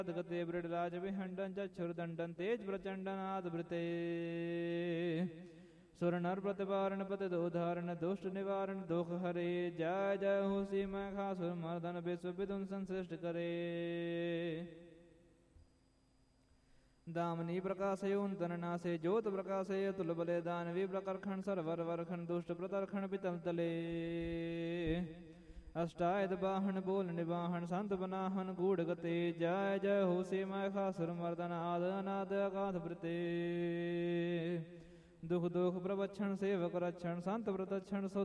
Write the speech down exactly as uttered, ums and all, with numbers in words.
गते वृडराज विहंडन चक्षुर्दंडन तेज प्रचंडनाद वृते सुर नर प्रतिवारण पति दोधारण दुष्ट निवारण दुख हरे जय जय हो सी मैं खासुर मर्दन विश्व विदुन संश्रेष्ठ करे दामनी प्रकाशयोन तननासे ज्योत प्रकाशे अतुल बले दानवी प्रकरखंड सरवर वरखंड दुष्ट प्रतरखंड पितम तले अष्टायत बाहन बोल निवाहन संत बनाहन गूढ़ गते जय जय हो से मैं खासुर मर्दन आद अनाद अगाध वृते दुख दुख प्रवक्षण सेवक रक्षण संत प्रतक्षण